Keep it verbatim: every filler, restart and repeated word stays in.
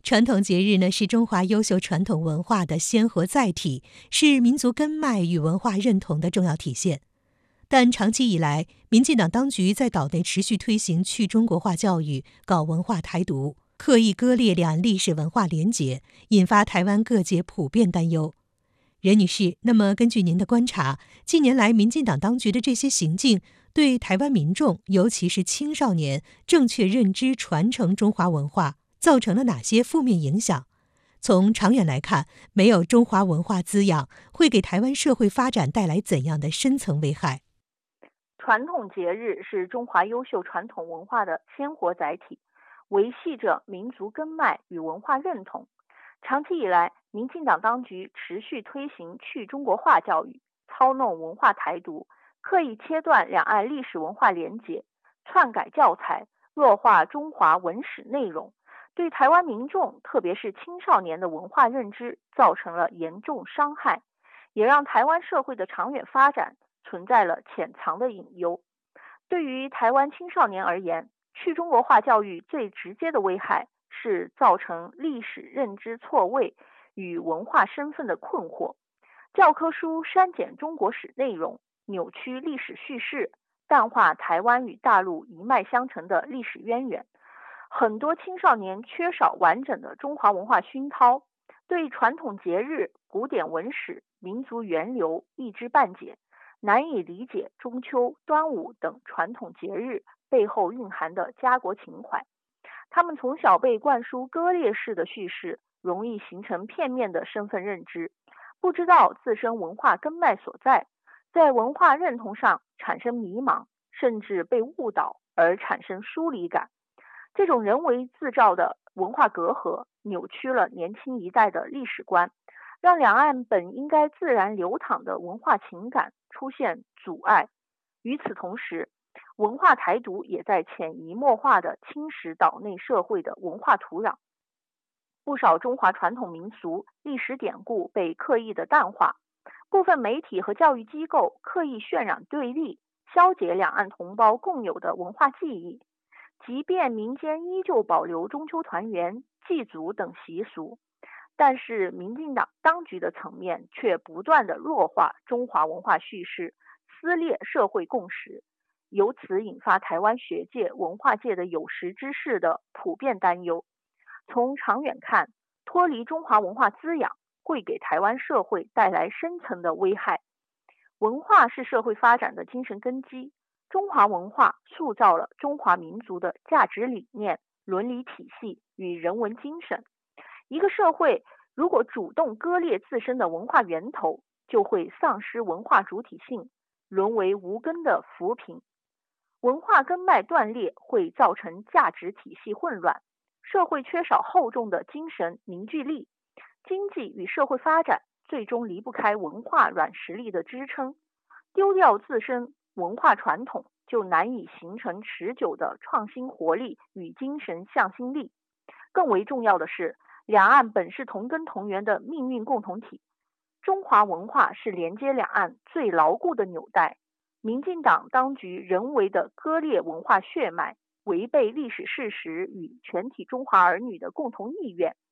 传统节日呢，是中华优秀传统文化的鲜活载体，是民族根脉与文化认同的重要体现。但长期以来，民进党当局在岛内持续推行去中国化教育，搞文化台独，刻意割裂两岸历史文化连结，引发台湾各界普遍担忧。任女士，那么根据您的观察，近年来民进党当局的这些行径，对台湾民众，尤其是青少年，正确认知传承中华文化，造成了哪些负面影响？从长远来看，没有中华文化滋养，会给台湾社会发展带来怎样的深层危害？ 传统节日是中华优秀传统文化的鲜活载体，维系着民族根脉与文化认同。长期以来，民进党当局持续推行去中国化教育，操弄文化台独，刻意切断两岸历史文化连结，篡改教材，弱化中华文史内容，对台湾民众，特别是青少年的文化认知造成了严重伤害，也让台湾社会的长远发展存在了潜藏的隐忧。对于台湾青少年而言，去中国化教育最直接的危害是造成历史认知错位与文化身份的困惑。教科书删减中国史内容，扭曲历史叙事，淡化台湾与大陆一脉相承的历史渊源。很多青少年缺少完整的中华文化熏陶，对传统节日、古典文史、民族源流一知半解，难以理解中秋、端午等传统节日背后蕴含的家国情怀。他们从小被灌输割裂式的叙事，容易形成片面的身份认知，不知道自身文化根脉所在，在文化认同上产生迷茫，甚至被误导而产生疏离感。这种人为制造的文化隔阂，扭曲了年轻一代的历史观，让两岸本应该自然流淌的文化情感出现阻碍。与此同时，文化台独也在潜移默化地侵蚀岛内社会的文化土壤。不少中华传统民俗、历史典故被刻意的淡化，部分媒体和教育机构刻意渲染对立，消解两岸同胞共有的文化记忆。即便民间依旧保留中秋团圆、祭祖等习俗，但是民进党当局的层面却不断地弱化中华文化叙事，撕裂社会共识，由此引发台湾学界、文化界的有识之士的普遍担忧。从长远看，脱离中华文化滋养，会给台湾社会带来深层的危害。文化是社会发展的精神根基，中华文化塑造了中华民族的价值理念、伦理体系与人文精神。一个社会如果主动割裂自身的文化源头，就会丧失文化主体性，沦为无根的浮萍。文化根脉断裂会造成价值体系混乱，社会缺少厚重的精神凝聚力，经济与社会发展最终离不开文化软实力的支撑。丢掉自身文化传统，就难以形成持久的创新活力与精神向心力。更为重要的是，两岸本是同根同源的命运共同体，中华文化是连接两岸最牢固的纽带。民进党当局人为的割裂文化血脉，违背历史事实与全体中华儿女的共同意愿，